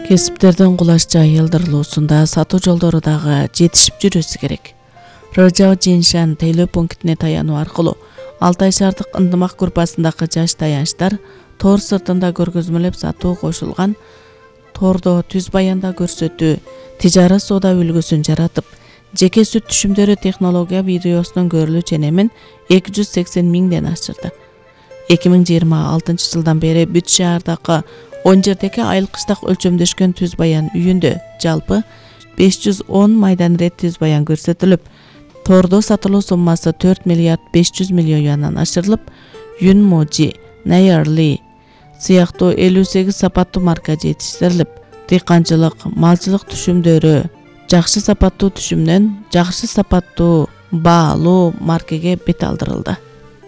Кесиптердин кулашча айылдырылуусунда сатуу жолдору дагы жетишип жүрүшү керек. Рожао Жиншан тейлөө пунктине таянуу аркылуу Алтай шаардык ындымак группасындагы жаш таянычтар тор сыртында көргөзмөлөп сатуу кошулган тордо түз баянда көрсөтүү, тижарат соода үлгүсүн жаратып, жеке сүт түшүмдөрү технология видеосунун көрүлүү ченемин 280 миңден ашырды. 2026 жылдан бери бүт шаардагы 10 жердеги айыл кыштак өлчөмдөшкөн түз баян үйүндө жалпы 510 майдан рет түз баян көрсөтүлүп, тордо сатылуу суммасы 4 миллиард 500 миллион юандан ашырылып, Юнможи, Найерли сыяктуу 58 сапаттуу марка жетиштирилип, дыйканчылык, малчылык түшүмдөрү жакшы сапаттуу түшүмдөн жакшы сапаттуу баалуу маркеге бет алдырылды.